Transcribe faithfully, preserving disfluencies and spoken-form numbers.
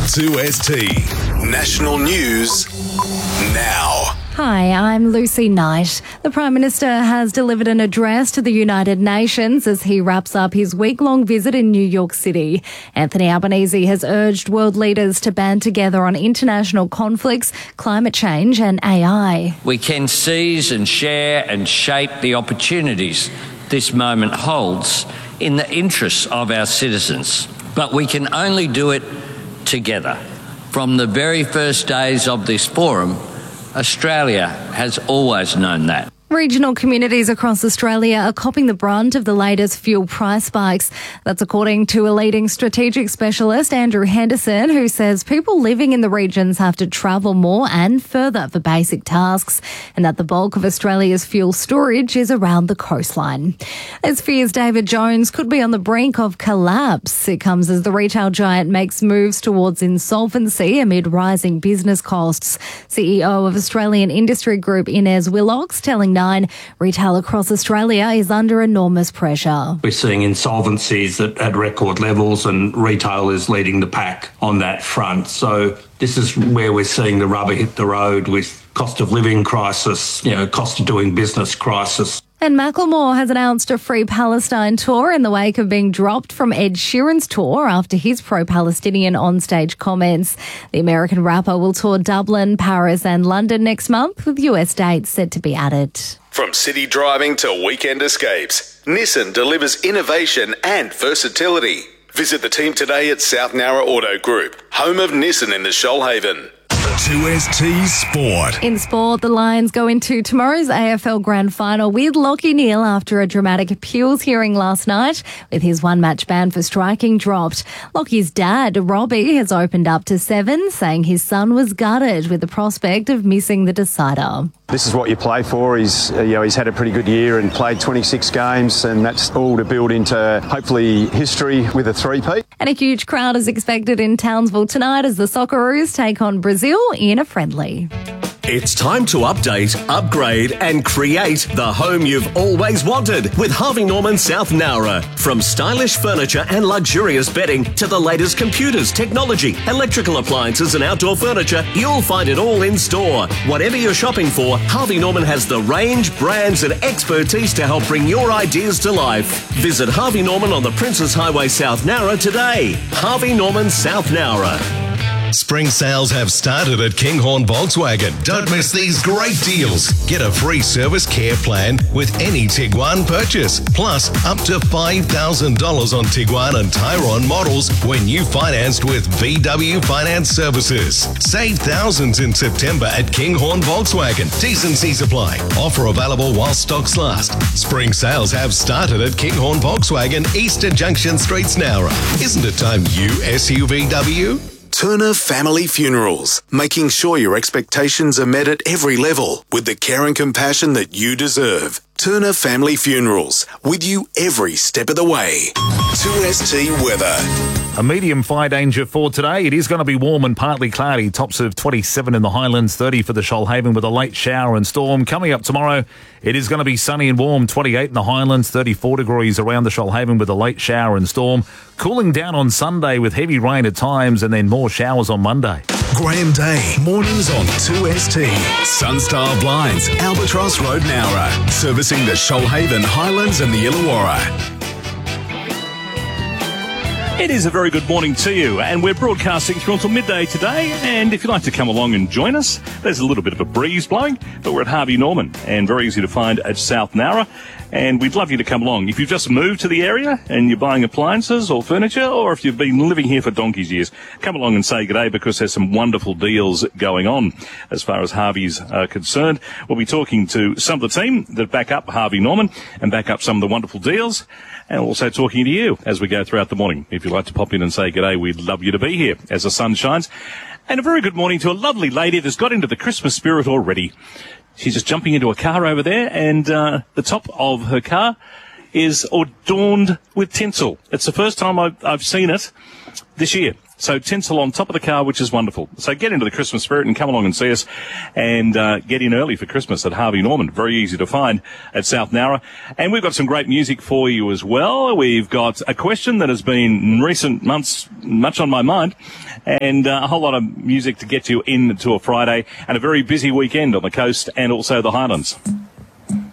two S T. National news now. Hi, I'm Lucy Knight. The Prime Minister has delivered an address to the United Nations as he wraps up his week-long visit in New York City. Anthony Albanese has urged world leaders to band together on international conflicts, climate change and A I. We can seize and share and shape the opportunities this moment holds in the interests of our citizens. But we can only do it together. From the very first days of this forum, Australia has always known that. Regional communities across Australia are copping the brunt of the latest fuel price spikes. That's according to a leading strategic specialist, Andrew Henderson, who says people living in the regions have to travel more and further for basic tasks, and that the bulk of Australia's fuel storage is around the coastline. There's fears David Jones could be on the brink of collapse. It comes as the retail giant makes moves towards insolvency amid rising business costs. C E O of Australian Industry Group, Inez Willox, telling Nine, retail across Australia is under enormous pressure. We're seeing insolvencies at, at record levels, and retail is leading the pack on that front. So this is where we're seeing the rubber hit the road with cost of living crisis, you know, cost of doing business crisis. And Macklemore has announced a Free Palestine tour in the wake of being dropped from Ed Sheeran's tour after his pro-Palestinian onstage comments. The American rapper will tour Dublin, Paris and London next month, with U S dates set to be added. From city driving to weekend escapes, Nissan delivers innovation and versatility. Visit the team today at South Nowra Auto Group, home of Nissan in the Shoalhaven. two S T Sport. In sport, the Lions go into tomorrow's A F L Grand Final with Lachie Neale after a dramatic appeals hearing last night, with his one-match ban for striking dropped. Lachie's dad, Robbie, has opened up to Seven, saying his son was gutted with the prospect of missing the decider. This is what you play for. He's, you know, he's had a pretty good year and played twenty-six games, and that's all to build into, hopefully, history with a three-peat. And a huge crowd is expected in Townsville tonight as the Socceroos take on Brazil in a friendly. It's time to update, upgrade and create the home you've always wanted with Harvey Norman South Nowra. From stylish furniture and luxurious bedding to the latest computers, technology, electrical appliances and outdoor furniture, you'll find it all in store. Whatever you're shopping for, Harvey Norman has the range, brands and expertise to help bring your ideas to life. Visit Harvey Norman on the Princes Highway South Nowra today. Harvey Norman South Nowra. Spring sales have started at Kinghorn Volkswagen. Don't miss these great deals. Get a free service care plan with any Tiguan purchase. Plus, up to five thousand dollars on Tiguan and Tyron models when you financed with V W Finance Services. Save thousands in September at Kinghorn Volkswagen. T's and C's apply. Offer available while stocks last. Spring sales have started at Kinghorn Volkswagen, Eastern Junction Streets, Nowra. Isn't it time you S U V W? Turner Family Funerals, making sure your expectations are met at every level with the care and compassion that you deserve. Turner Family Funerals, with you every step of the way. two S T weather. A medium fire danger for today. It is going to be warm and partly cloudy. Tops of twenty-seven in the Highlands, thirty for the Shoalhaven with a late shower and storm. Coming up tomorrow, it is going to be sunny and warm. twenty-eight in the Highlands, thirty-four degrees around the Shoalhaven with a late shower and storm. Cooling down on Sunday with heavy rain at times and then more showers on Monday. Graham Day, mornings on two S T. Sunstar Blinds, Albatross Road, Nowra. Servicing the Shoalhaven, Highlands and the Illawarra. It is a very good morning to you, and we're broadcasting through until midday today, and if you'd like to come along and join us, there's a little bit of a breeze blowing, but we're at Harvey Norman, and very easy to find at South Nowra, and we'd love you to come along. If you've just moved to the area and you're buying appliances or furniture, or if you've been living here for donkey's years, come along and say g'day, because there's some wonderful deals going on as far as Harvey's are concerned. We'll be talking to some of the team that back up Harvey Norman and back up some of the wonderful deals, and also talking to you as we go throughout the morning. If you'd like to pop in and say g'day, we'd love you to be here as the sun shines. And a very good morning to a lovely lady that's got into the Christmas spirit already. She's just jumping into a car over there, and uh, the top of her car is adorned with tinsel. It's the first time I've, I've seen it this year. So tinsel on top of the car, which is wonderful. So get into the Christmas spirit and come along and see us and uh, get in early for Christmas at Harvey Norman. Very easy to find at South Nowra. And we've got some great music for you as well. We've got a question that has been in recent months much on my mind, and uh, a whole lot of music to get you into a Friday and a very busy weekend on the coast and also the Highlands.